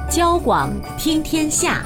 交广听天下。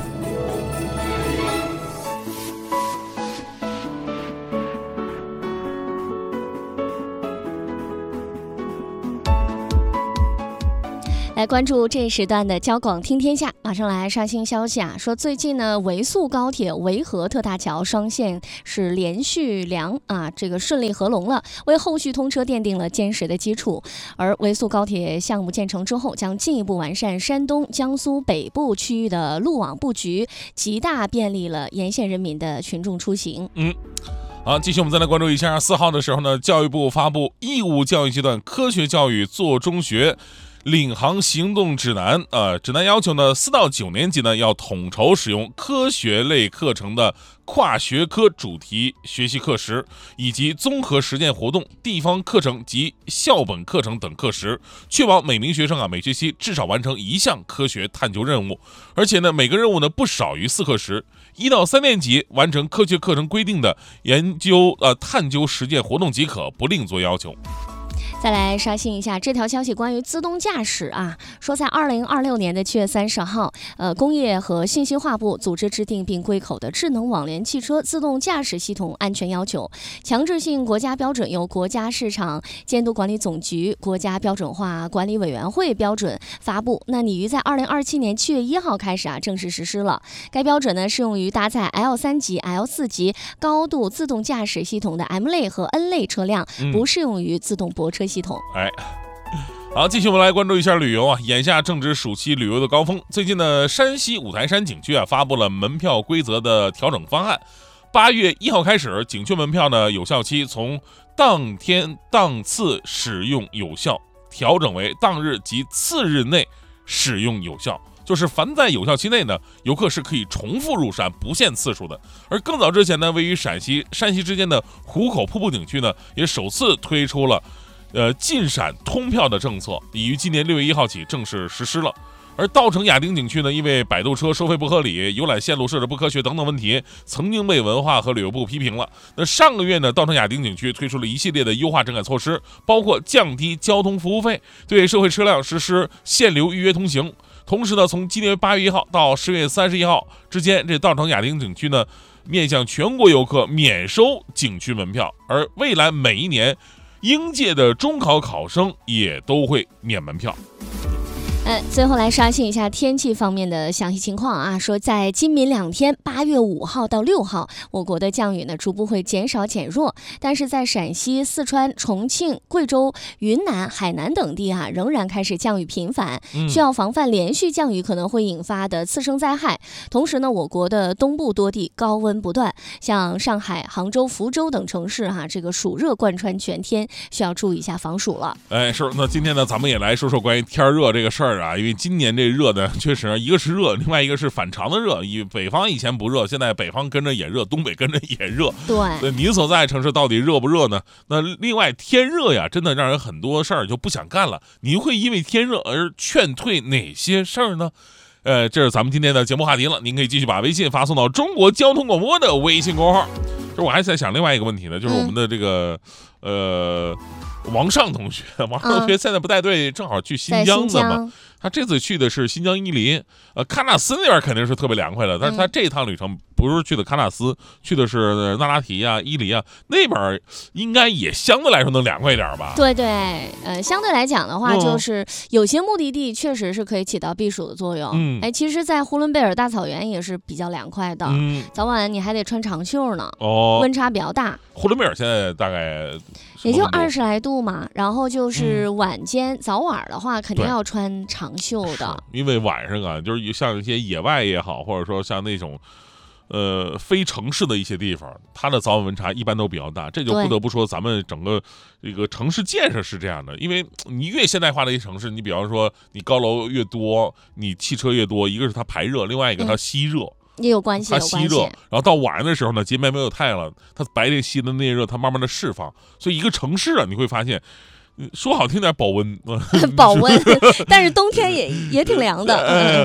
来关注这一时段的交广听天下，马上来刷新消息啊！说最近呢，维速高铁维和特大桥双线是连续梁这个顺利合龙了，为后续通车奠定了坚实的基础。而维速高铁项目建成之后，将进一步完善山东、江苏北部区域的路网布局，极大便利了沿线人民的群众出行。 好，继续我们再来关注一下4号的时候呢，教育部发布义务教育阶段科学教育做中学领航行动指南，指南要求呢，4到9年级呢要统筹使用科学类课程的跨学科主题学习课时，以及综合实践活动、地方课程及校本课程等课时，确保每名学生每学期至少完成1项科学探究任务，而且呢，每个任务呢不少于4课时。1到3年级完成科学课程规定的研究、探究实践活动即可，不另作要求。 再来刷新一下这条消息，关于自动驾驶说在2026年的7月30号，工业和信息化部组织制定并归口的智能网联汽车自动驾驶系统安全要求强制性国家标准由国家市场监督管理总局国家标准化管理委员会标准发布，那拟于在2027年7月1号开始正式实施了。该标准呢适用于搭载 L3级、L4级高度自动驾驶系统的 M 类和 N 类车辆，不适用于自动泊车系统。 好，继续我们来关注一下旅游眼下正值暑期旅游的高峰，最近呢，山西五台山景区发布了门票规则的调整方案。8月1号开始，景区门票呢有效期从当天当次使用有效调整为当日及次日内使用有效。就是凡在有效期内呢，游客是可以重复入山，不限次数的。而更早之前呢，位于陕西之间的壶口瀑布景区呢，也首次推出了进陕通票的政策，已于今年6月1号起正式实施了。而稻城亚丁景区呢，因为摆渡车收费不合理、游览线路设置不科学等等问题，曾经被文化和旅游部批评了。那上个月呢，稻城亚丁景区推出了一系列的优化整改措施，包括降低交通服务费，对社会车辆实施限流预约通行。同时呢，从今年8月1号到10月31号之间，这稻城亚丁景区呢，面向全国游客免收景区门票，而未来每一年应届的中考考生也都会免门票。 最后来刷新一下天气方面的详细情况说在今明2天8月5号到6号，我国的降雨呢逐步会减少减弱，但是在陕西、四川、重庆、贵州、云南、海南等地仍然开始降雨频繁，需要防范连续降雨可能会引发的次生灾害。同时呢，我国的东部多地高温不断，像上海、杭州、福州等城市这个暑热贯穿全天，需要注意一下防暑了。 是，那今天呢，咱们也来说说关于天热这个事儿因为今年这热呢，确实一个是热，另外一个是反常的热。北方以前不热，现在北方跟着也热，东北跟着也热。对，您所在城市到底热不热呢？那另外天热真的让人很多事儿就不想干了。您会因为天热而劝退哪些事儿呢？这是咱们今天的节目话题了。您可以继续把微信发送到中国交通广播的微信公号。就是我还在想另外一个问题呢，就是我们的这个王尚同学现在不带队，正好去新疆的嘛。他这次去的是新疆伊犁，喀纳斯那边肯定是特别凉快的，但是他这趟旅程不是去的喀纳斯，去的是那拉提伊犁那边应该也相对来说能凉快一点吧？ 对对，相对来讲的话，就是有些目的地确实是可以起到避暑的作用。其实，在呼伦贝尔大草原也是比较凉快的，早晚你还得穿长袖呢，温差比较大。 呼伦贝尔现在大概也就20来度嘛，然后就是晚间早晚的话，肯定要穿长袖的， 因为晚上就是像一些野外也好，或者说像那种非城市的一些地方，它的早晚温差一般都比较大，这就不得不说咱们整个这个城市建设是这样的，因为你越现代化的一些城市，你比方说你高楼越多，你汽车越多，一个是它排热，另外一个它吸热。 也有关系， 它吸热，然后到晚上的时候呢，街边没有太阳了，它白天吸的那热，它慢慢的释放，所以一个城市你会发现，说好听点保温， 保温，但是冬天也挺凉的。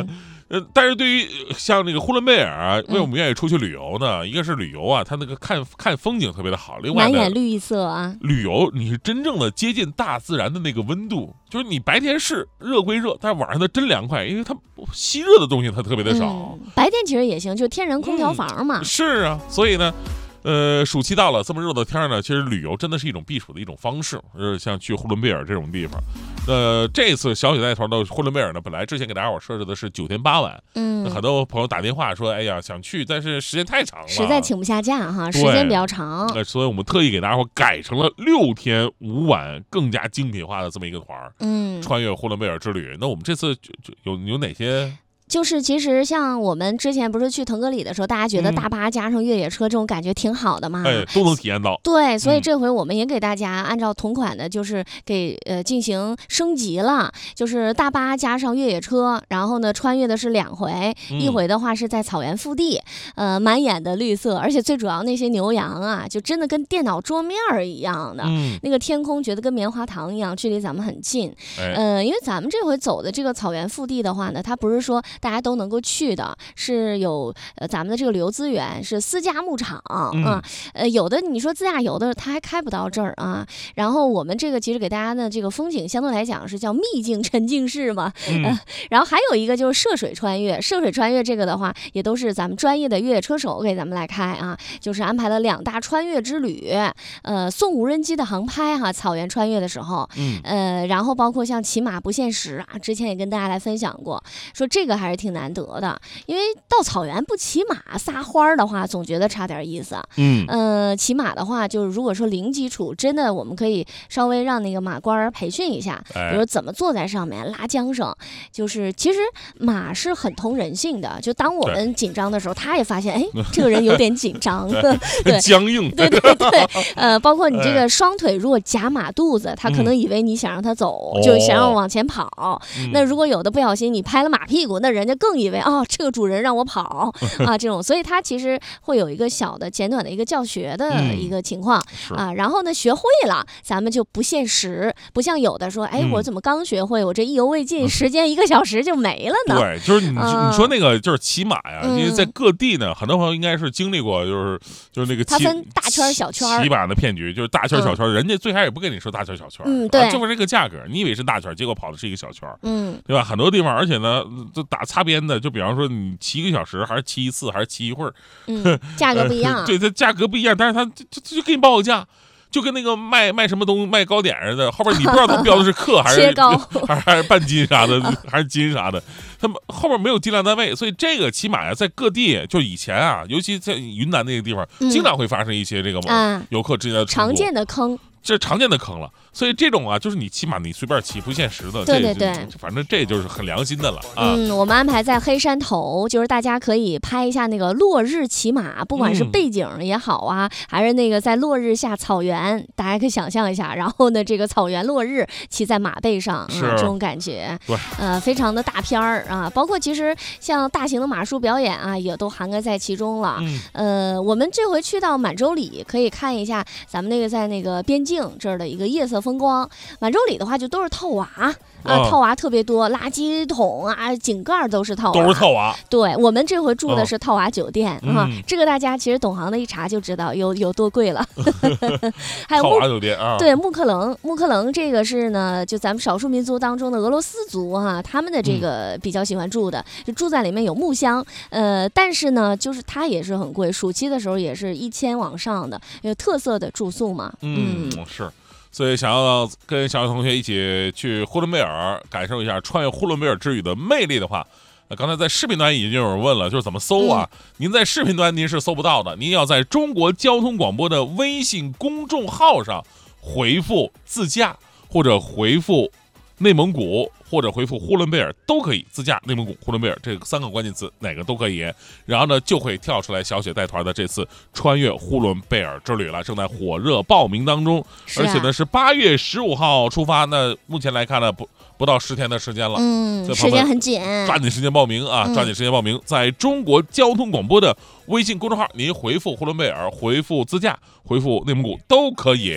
但是对于像那个呼伦贝尔啊，为我们愿意出去旅游呢？一个是旅游啊，它那个看风景特别的好，另外满眼绿色啊。 旅游你是真正的接近大自然的那个温度，就是你白天是热归热，但是晚上它真凉快，因为它吸热的东西它特别的少。 白天其实也行，就天然空调房嘛。 是啊，所以呢。暑期到了，这么热的天呢，其实旅游真的是一种避暑的一种方式，像去呼伦贝尔这种地方。这次小雪带团到呼伦贝尔呢，本来之前给大家伙设置的是9天8晚，很多朋友打电话说，哎呀，想去，但是时间太长了， 实在请不下假哈，时间比较长， 所以我们特意给大家伙改成了6天5晚，更加精品化的这么一个团，穿越呼伦贝尔之旅。那我们这次有哪些？ 就是其实像我们之前不是去腾格里的时候，大家觉得大巴加上越野车这种感觉挺好的嘛， 都能体验到。 对，所以这回我们也给大家按照同款的，就是给进行升级了，就是大巴加上越野车，然后呢穿越的是2回，一回的话是在草原腹地，满眼的绿色，而且最主要那些牛羊啊，就真的跟电脑桌面一样的，那个天空觉得跟棉花糖一样，距离咱们很近。因为咱们这回走的这个草原腹地的话呢，它不是说大家都能够去的，是有咱们的这个旅游资源是私家牧场啊，有的你说自驾游的他还开不到这儿啊，然后我们这个其实给大家的这个风景相对来讲是叫秘境沉浸式嘛，然后还有一个就是涉水穿越，涉水穿越这个的话也都是咱们专业的越野车手给咱们来开啊，就是安排了2大穿越之旅，送无人机的航拍哈，草原穿越的时候，然后包括像骑马不限时啊，之前也跟大家来分享过，说这个还是挺难得的，因为到草原不骑马撒欢儿的话，总觉得差点意思。骑马的话，就是如果说零基础，真的我们可以稍微让那个马官培训一下，比如怎么坐在上面拉缰绳，就是其实马是很通人性的，就当我们紧张的时候，他也发现，哎，这个人有点紧张， 对，僵硬， 对，包括你这个双腿如果夹马肚子，他可能以为你想让他走，就想让我往前跑。那如果有的不小心你拍了马屁股，那人家更以为这个主人让我跑啊，这种，所以他其实会有一个小的简短的一个教学的一个情况啊。然后呢，学会了，咱们就不限时，不像有的说，哎，我怎么刚学会，我这意犹未尽，时间1个小时就没了呢？ 对，就是你说那个就是骑马呀，因为在各地呢，很多朋友应该是经历过，就是那个它分大圈小圈， 骑马的骗局就是大圈小圈，人家最开始也不跟你说大圈小圈， 对， 就是这个价格，你以为是大圈，结果跑的是一个小圈，对吧？很多地方，而且呢，就打擦边的，就比方说你骑1个小时，还是骑一次，还是骑一会儿， 价格不一样， 对，它价格不一样，但是它就给你报个价。就跟那个卖什么东西卖糕点似的，后边你不知道他标的是克还是切糕， 还是半斤啥的，还是斤啥的，他们后边没有计量单位，所以这个骑马呀，在各地就以前啊，尤其在云南那个地方，经常会发生一些这个游客之间的常见的坑。 这常见的坑了，所以这种啊，就是你骑马你随便骑不限时的， 对， 反正这就是很良心的了啊。 我们安排在黑山头，就是大家可以拍一下那个落日骑马，不管是背景也好啊，还是那个在落日下草原，大家可以想象一下，然后呢，这个草原落日骑在马背上，这种感觉， 对， 非常的大片儿啊，包括其实像大型的马术表演啊，也都涵盖在其中了。我们这回去到满洲里，可以看一下咱们那个在那个边境这儿的一个夜色风光。满洲里的话就都是套娃套娃特别多，垃圾桶啊井盖都是套娃， 都是套娃。 对，我们这回住的是套娃酒店这个大家其实懂行的一查就知道有多贵了。还有套娃酒店啊， 对，木克棱这个是呢，就咱们少数民族当中的俄罗斯族他们的这个比较喜欢住的，就住在里面有木箱，但是呢，就是它也是很贵，暑期的时候也是1000往上的，有特色的住宿嘛。 是。所以想要跟小学同学一起去呼伦贝尔感受一下穿越呼伦贝尔之旅的魅力的话，刚才在视频端已经有人问了，就是怎么搜啊？您在视频端您是搜不到的，您要在中国交通广播的微信公众号上回复自驾，或者回复内蒙古，或者回复呼伦贝尔都可以，自驾、内蒙古、呼伦贝尔这3个关键词哪个都可以，然后呢就会跳出来小雪带团的这次穿越呼伦贝尔之旅了，正在火热报名当中，而且呢是8月15号出发，那目前来看呢不到10天的时间了， 时间很紧， 抓紧时间报名啊！抓紧时间报名，在中国交通广播的微信公众号，您回复呼伦贝尔，回复自驾，回复内蒙古都可以。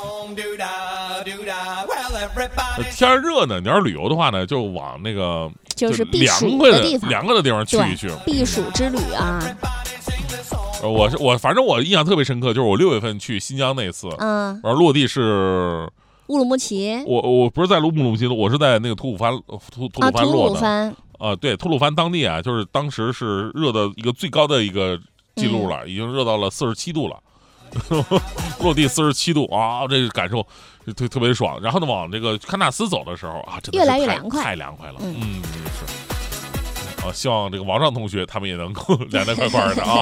天热呢，你要是旅游的话呢，就往那个就是避暑的地方， 凉快的地方去一去， 避暑之旅啊。 反正我印象特别深刻，就是我6月份去新疆那一次，然后落地是乌鲁木齐。 我不是在乌鲁木齐，我是在那个吐鲁番落的。对，吐鲁番当地啊，就是当时是热的一个最高的一个记录了，已经热到了47度了。落地47度啊，这个感受特别爽。然后呢，往这个喀纳斯走的时候啊，真的是越来越凉快， 太凉快了。是。希望这个王上同学他们也能够凉凉快快的啊。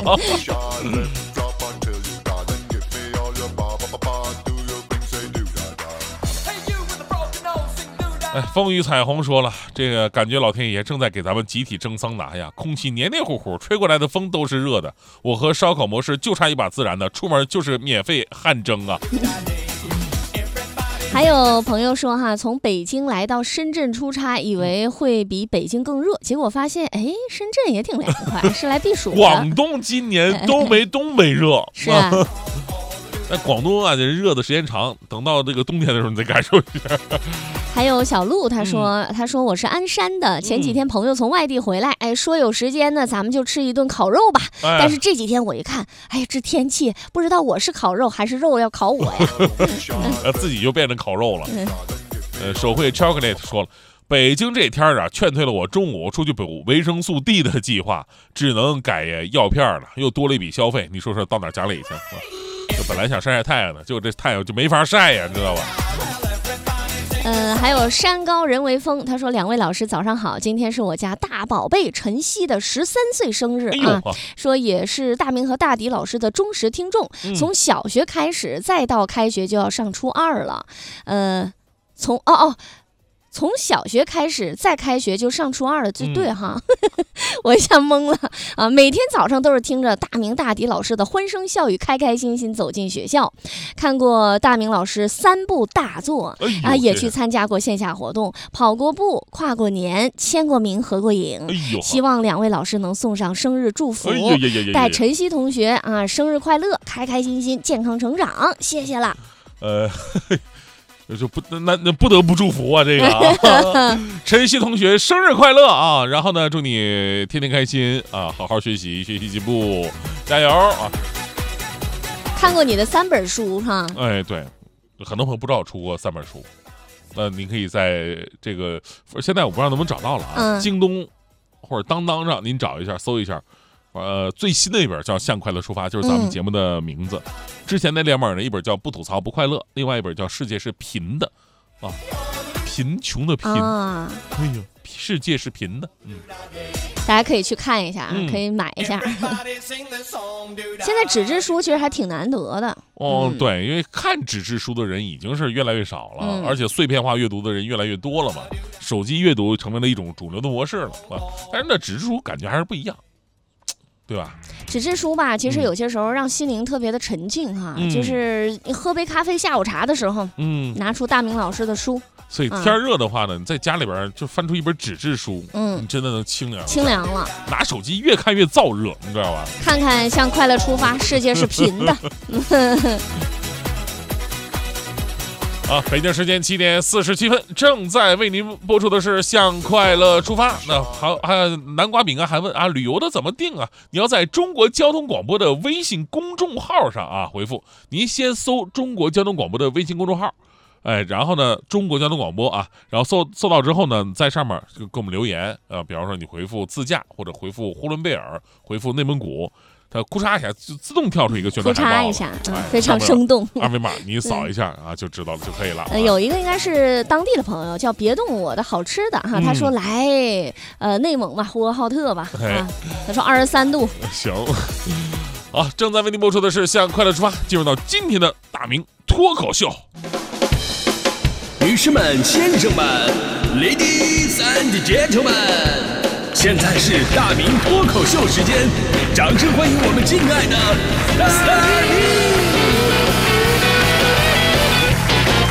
风雨彩虹说了，这个感觉老天爷正在给咱们集体蒸桑拿呀，空气黏黏糊糊，吹过来的风都是热的。我和烧烤模式就差一把自然的，出门就是免费汗蒸啊。 还有朋友说哈，从北京来到深圳出差，以为会比北京更热，结果发现，深圳也挺凉快，是来避暑的。 广东今年都没东北热， 是啊。 那广东啊，这热的时间长，等到这个冬天的时候，你再感受一下。 还有小鹿，他说我是鞍山的，前几天朋友从外地回来，说有时间呢，咱们就吃一顿烤肉吧。但是这几天我一看，这天气不知道我是烤肉还是肉要烤我呀。 自己就变成烤肉了。手绘 chocolate 说了，北京这天啊，劝退了我中午出去补维生素 D 的计划，只能改药片了，又多了一笔消费。你说说到哪讲理去？就本来想晒太阳的，结果这太阳就没法晒呀，你知道吧？ 还有山高人为峰，他说2位老师早上好，今天是我家大宝贝晨曦的13岁生日啊，说也是大明和大迪老师的忠实听众，从小学开始再到开学就要上初2了，从小学开始再开学就上初2了，对哈，我一下懵了啊！每天早上都是听着大明大迪老师的欢声笑语，开开心心走进学校。看过大明老师3部大作也去参加过线下活动，跑过步，跨过年，签过名，合过影。希望2位老师能送上生日祝福，带晨曦同学啊生日快乐，开开心心，健康成长，谢谢了。 就那不得不祝福啊，这个晨曦同学生日快乐啊！然后呢，祝你天天开心啊，好好学习，学习进步，加油啊！ 看过你的3本书哈？ 对，很多朋友不知道我出过3本书，您可以在这个现在我不知道能不能找到了啊，京东或者当当上您找一下，搜一下。最新的一本叫《向快乐出发》，就是咱们节目的名字。之前那2本呢，一本叫《不吐槽不快乐》，另外一本叫《世界是贫的》啊，贫穷的贫。世界是贫的。 大家可以去看一下，可以买一下。现在纸质书其实还挺难得的。 对，因为看纸质书的人已经是越来越少了，而且碎片化阅读的人越来越多了嘛，手机阅读成为了一种主流的模式了啊。但是呢，纸质书感觉还是不一样。对吧？ 纸质书吧，其实有些时候让心灵特别的沉静哈，就是你喝杯咖啡、下午茶的时候，拿出大明老师的书。 所以天热的话呢，你在家里边就翻出一本纸质书，你真的能清凉了。 拿手机越看越燥热，你知道吧？ 看看向快乐出发，世界是贫的。 北京时间7点47分，正在为您播出的是《向快乐出发》。那好，南瓜饼干还问啊，旅游的怎么定啊？你要在中国交通广播的微信公众号上啊回复，您先搜中国交通广播的微信公众号，然后呢，中国交通广播啊，然后搜到之后呢，在上面就给我们留言比方说你回复自驾，或者回复呼伦贝尔，回复内蒙古。它咔嚓一下就自动跳出一个宣传海报， 一下，非常生动。 二维码你扫一下啊，就知道了就可以了。 有一个应该是当地的朋友叫别动我的好吃的哈，他说来内蒙吧，呼和浩特吧，他说23度。 行，好，正在为您播出的是向快乐出发，进入到今天的大明脱口秀。 女士们、先生们 ，Ladies and Gentlemen。现在是大明脱口秀时间，掌声欢迎我们敬爱的大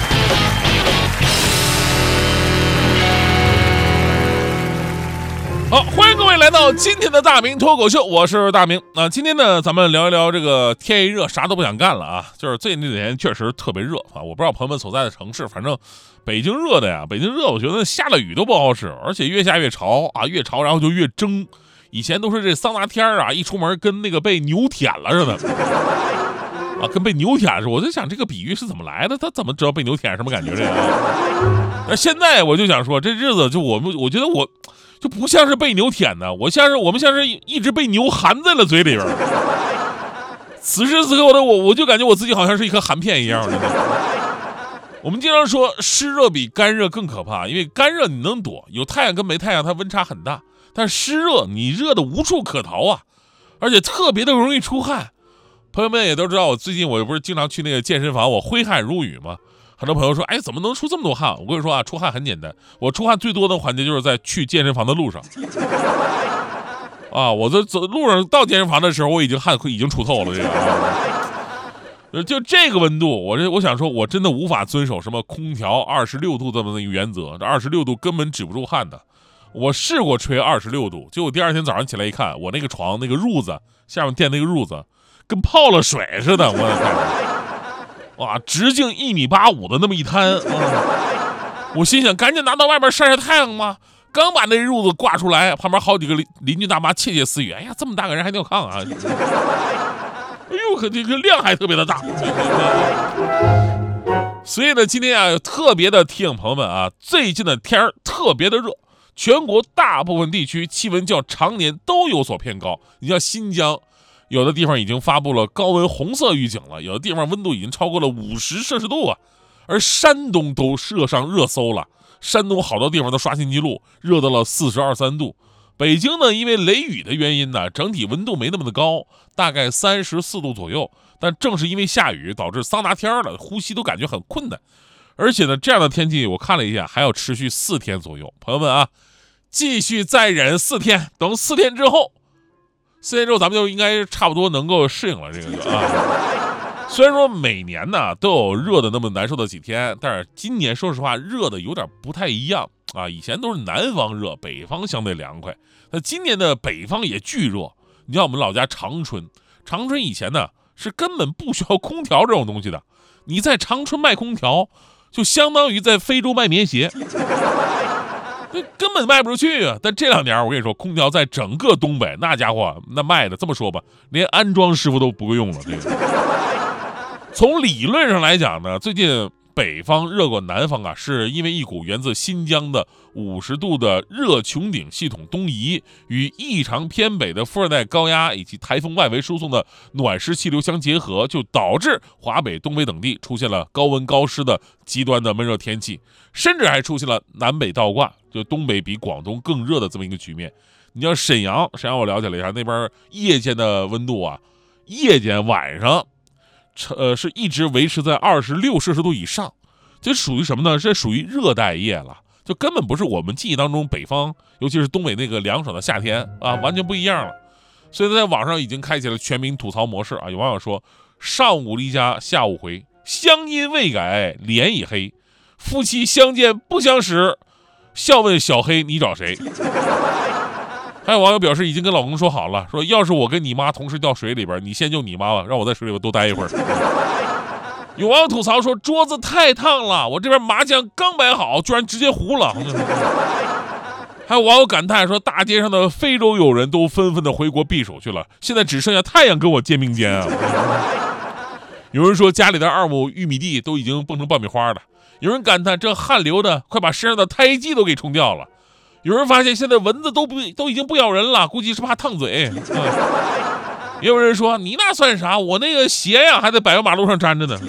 明！ 好，欢迎各位来到今天的大明脱口秀，我是大明。今天呢，咱们聊一聊这个天一热，啥都不想干了啊。就是最近这几天确实特别热啊，我不知道朋友们所在的城市，反正北京热的呀，北京热，我觉得下了雨都不好使，而且越下越潮啊，越潮然后就越蒸。以前都是这桑拿天啊，一出门跟那个被牛舔了似的啊，跟被牛舔似的。我就想这个比喻是怎么来的？他怎么知道被牛舔什么感觉这个？那现在我就想说，这日子就我觉得我就不像是被牛舔的，我们像是一直被牛含在了嘴里边。此时此刻我就感觉我自己好像是一颗含片一样的。我们经常说湿热比干热更可怕，因为干热你能躲，有太阳跟没太阳它温差很大，但湿热你热的无处可逃啊，而且特别的容易出汗。朋友们也都知道，我最近我不是经常去那个健身房，我挥汗如雨吗？很多朋友说，哎，怎么能出这么多汗？我跟你说啊，出汗很简单，我出汗最多的环节就是在去健身房的路上。啊，我在走路上到健身房的时候，我汗已经出透了，这个。就这个温度，我想说，我真的无法遵守什么空调26度这么的一个原则，这26度根本止不住汗的。我试过吹26度，结果第二天早上起来一看，我那个床那个褥子下面垫那个褥子，跟泡了水似的，我的天！哇，直径1.85米的那么一滩，我心想赶紧拿到外面晒晒太阳嘛。刚把那褥子挂出来，旁边好几个邻居大妈窃窃私语：“哎呀，这么大个人还尿炕啊！”哎呦，可这个量还特别的大。所以呢，今天啊，特别的提醒朋友们啊，最近的天儿特别的热，全国大部分地区气温较常年都有所偏高。你像新疆，有的地方已经发布了高温红色预警了，有的地方温度已经超过了50摄氏度啊。而山东都热上热搜了，山东好多地方都刷新纪录，热到了42、3度。北京呢，因为雷雨的原因呢，整体温度没那么的高，大概34度左右。但正是因为下雨，导致桑拿天了，呼吸都感觉很困难。而且呢，这样的天气我看了一下，还要持续4天左右。朋友们啊，继续再忍4天，等4天之后咱们就应该差不多能够适应了这个啊。虽然说每年呢都有热的那么难受的几天，但是今年说实话热的有点不太一样啊。以前都是南方热，北方相对凉快，那今年的北方也巨热。你像我们老家长春以前呢是根本不需要空调这种东西的，你在长春卖空调，就相当于在非洲卖棉鞋，根本卖不出去啊。但这2年我跟你说，空调在整个东北那家伙那卖的，这么说吧，连安装师傅都不够用了。这个从理论上来讲呢，最近北方热过南方啊，是因为一股源自新疆的50度的热穹顶系统东移，与异常偏北的副热带高压以及台风外围输送的暖湿气流相结合，就导致华北、东北等地出现了高温高湿的极端的闷热天气，甚至还出现了南北倒挂，就东北比广东更热的这么一个局面。你像沈阳我了解了一下，那边夜间的温度啊，夜间晚上是一直维持在26摄氏度以上，这属于什么呢？这属于热带夜了，就根本不是我们记忆当中北方，尤其是东北那个凉爽的夏天啊，完全不一样了。所以在网上已经开启了全民吐槽模式啊！有网友说：上午离家，下午回，乡音未改，脸已黑，夫妻相见不相识，笑问小黑你找谁？还有网友表示已经跟老公说好了，说要是我跟你妈同时掉水里边，你先救你妈吧，让我在水里边多待一会儿。有网友吐槽说桌子太烫了，我这边麻将刚摆好，居然直接糊了。还有网友感叹说，大街上的非洲友人都纷纷的回国避暑去了，现在只剩下太阳跟我肩并肩啊。有人说家里的2亩玉米地都已经蹦成爆米花了，有人感叹这汗流的快把身上的胎记都给冲掉了。有人发现现在蚊子都已经不咬人了，估计是怕烫嘴。也有人说你那算啥，我那个鞋呀还在柏油马路上粘着呢。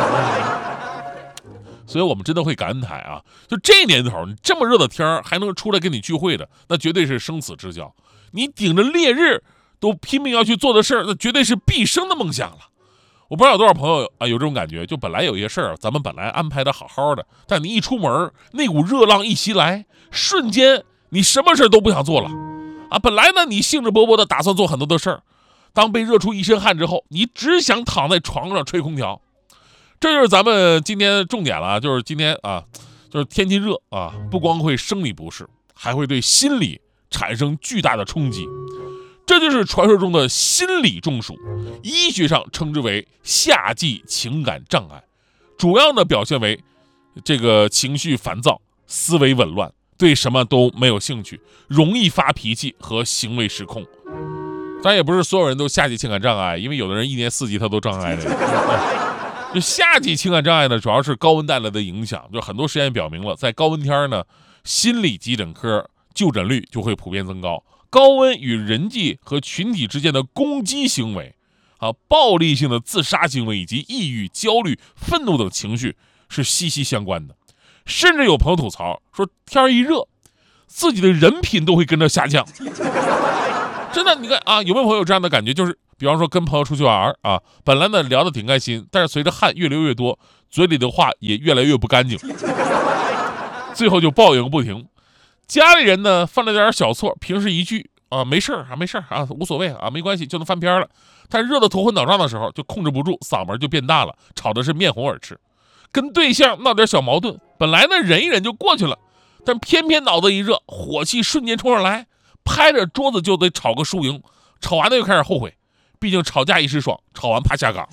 所以我们真的会感慨啊，就这年头你这么热的天还能出来跟你聚会的，那绝对是生死之交。你顶着烈日都拼命要去做的事儿，那绝对是毕生的梦想了。我不知道有多少朋友啊有这种感觉，就本来有些事儿咱们本来安排的好好的，但你一出门那股热浪一袭来，瞬间你什么事都不想做了啊！本来呢你兴致勃勃的打算做很多的事儿，当被热出一身汗之后，你只想躺在床上吹空调。这就是咱们今天重点了，就是今天啊，就是天气热啊，不光会生理不适，还会对心理产生巨大的冲击。这就是传说中的心理中暑，医学上称之为夏季情感障碍，主要呢表现为这个情绪烦躁、思维紊乱，对什么都没有兴趣，容易发脾气和行为失控。当然也不是所有人都夏季情感障碍，因为有的人一年四季他都障碍的。就夏季情感障碍呢，主要是高温带来的影响。就很多实验表明了，在高温天呢，心理急诊科就诊率就会普遍增高。高温与人际和群体之间的攻击行为暴力性的自杀行为以及抑郁、焦虑、愤怒等情绪是息息相关的。甚至有朋友吐槽说，天一热，自己的人品都会跟着下降。真的，你看啊，有没有朋友有这样的感觉？就是比方说跟朋友出去玩啊，本来呢聊得挺开心，但是随着汗越流越多，嘴里的话也越来越不干净，最后就抱怨不停。家里人呢犯了点小错，平时一句没事啊，没事啊，无所谓啊，没关系，就能翻篇了。但热得头昏脑胀的时候，就控制不住，嗓门就变大了，吵的是面红耳赤。跟对象闹点小矛盾，本来呢忍一忍就过去了，但偏偏脑子一热，火气瞬间冲上来，拍着桌子就得吵个输赢，吵完了又开始后悔，毕竟吵架一时爽，吵完怕下岗。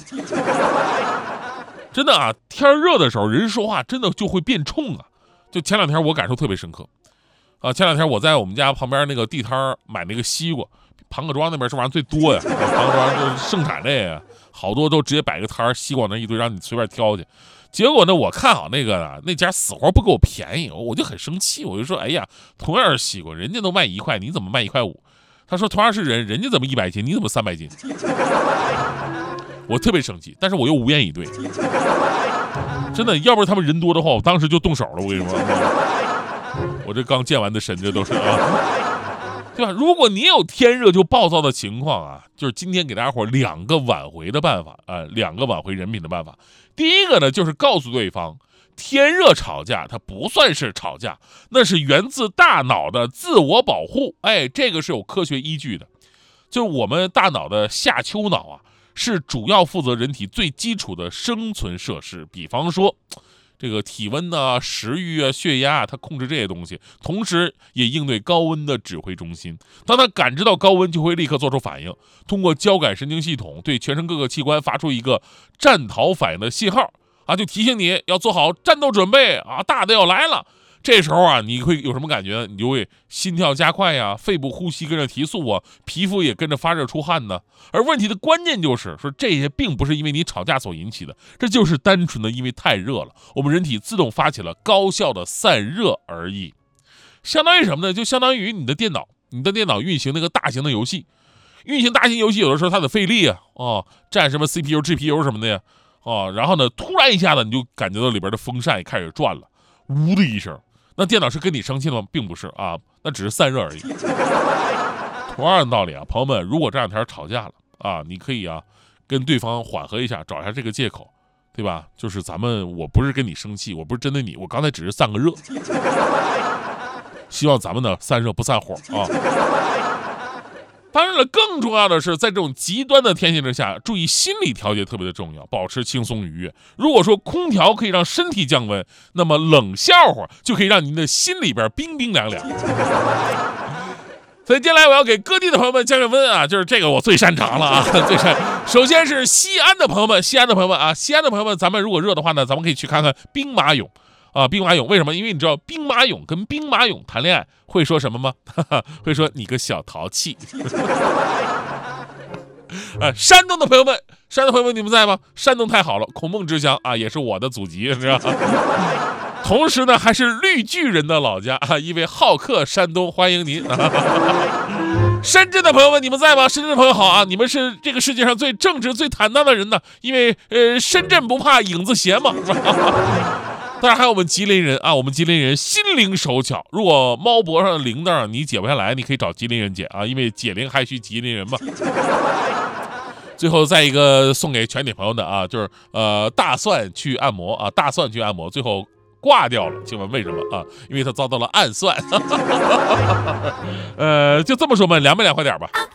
真的啊，天热的时候人说话真的就会变冲啊。就前两天我感受特别深刻啊，前两天我在我们家旁边那个地摊买那个西瓜，庞各庄那边这玩意儿最多呀，庞各庄就是盛产这个，好多都直接摆个摊西瓜那一堆让你随便挑去。结果呢，我看好那家死活不给我便宜，我就很生气，我就说，哎呀，同样是西瓜，人家都卖1块，你怎么卖1块5？他说同样是人家怎么100斤，你怎么300斤？我特别生气，但是我又无言以对。真的，要不是他们人多的话，我当时就动手了。我跟你说，我这刚健完的身，这都是对吧？如果你有天热就暴躁的情况啊，就是今天给大家伙2个挽回的办法啊，2个挽回人品的办法。第一个呢，就是告诉对方，天热吵架它不算是吵架，那是源自大脑的自我保护。哎，这个是有科学依据的。就是我们大脑的下丘脑啊，是主要负责人体最基础的生存设施，比方说这个体温啊、食欲啊、血压啊，它控制这些东西，同时也应对高温的指挥中心。当它感知到高温，就会立刻做出反应，通过交感神经系统对全身各个器官发出一个战逃反应的信号啊，就提醒你要做好战斗准备啊，大的要来了。这时候啊，你会有什么感觉呢？你就会心跳加快呀，肺部呼吸跟着提速啊，皮肤也跟着发热出汗呢。而问题的关键就是说，这些并不是因为你吵架所引起的，这就是单纯的因为太热了，我们人体自动发起了高效的散热而已。相当于什么呢？就相当于你的电脑运行那个大型的游戏，运行大型游戏有的时候它的费力啊，占什么 CPU、GPU 什么的呀，然后呢，突然一下子你就感觉到里边的风扇也开始转了，呜的一声。那电脑是跟你生气了吗？并不是啊，那只是散热而已。同样的道理啊，朋友们，如果这2天吵架了啊，你可以啊跟对方缓和一下，找一下这个借口，对吧？就是我不是跟你生气，我不是针对你，我刚才只是散个热。希望咱们呢散热不散火啊。当然了，更重要的是，在这种极端的天气之下，注意心理调节特别的重要，保持轻松愉悦。如果说空调可以让身体降温，那么冷笑话就可以让您的心里边冰冰凉凉。所以接下来我要给各地的朋友们降降温啊，就是这个我最擅长了啊，首先是西安的朋友们，西安的朋友们，咱们如果热的话呢，咱们可以去看看兵马俑。兵马俑为什么？因为你知道兵马俑跟兵马俑谈恋爱会说什么吗？会说你个小淘气。山东的朋友们，你们在吗？山东太好了，孔孟之乡啊，也是我的祖籍，是吧？同时呢，还是绿巨人的老家啊，一位好客山东，欢迎您。深圳的朋友们，你们在吗？深圳的朋友好啊，你们是这个世界上最正直、最坦荡的人呢，因为深圳不怕影子斜嘛。当然还有我们吉林人啊，我们吉林人心灵手巧，如果猫脖上的铃铛你解不下来，你可以找吉林人解啊，因为解铃还需吉林人嘛。最后再一个送给全体朋友的啊，就是大蒜去按摩啊，大蒜去按摩，最后挂掉了，请问为什么啊？因为他遭到了暗算。就这么说吧，凉快点吧。